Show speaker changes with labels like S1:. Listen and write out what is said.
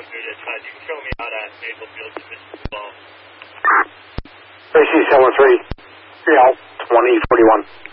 S1: through this. You can show me out at Maplefield Division 12.
S2: AC 713, 3L 2041.